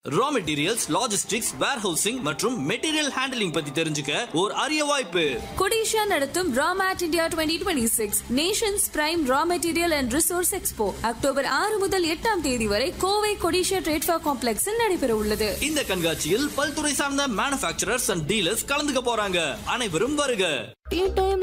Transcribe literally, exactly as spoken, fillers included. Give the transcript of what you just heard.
Raw materials, logistics, warehousing மற்றும் material handling பத்தி தெரிஞ்சுக்க ஒரு அரிய வாய்ப்பு. கொடிஷா நடத்தும் ராமேட் India twenty twenty-six Nations prime raw material and resource expo October ஆறு முதல் எட்டாம் தேதி வரை கோவை கொடிஷா ட்ரேட் ஃபேர் காம்ப்ளெக்ஸில் நடைபெற உள்ளது. இந்த கண்காட்சியில் பல்துறை சார்ந்த மேனுஃபேக்சரர்ஸ் அண்ட் டீலர்ஸ் கலந்துக்க போறாங்க. அனைவரும் வருக.